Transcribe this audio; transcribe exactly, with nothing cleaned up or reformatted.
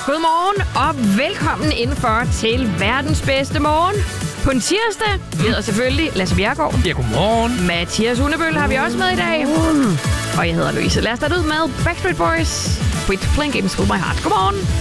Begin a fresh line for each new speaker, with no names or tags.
Godmorgen og velkommen indenfor til verdens bedste morgen. På en tirsdag hedder selvfølgelig Lasse Bjerregaard.
Ja, godmorgen.
Mathias Hundebøl har vi også med i dag. Godmorgen. Og jeg hedder Louise. Lad os starte ud med Backstreet Boys. Quit playing games with my heart. Godmorgen.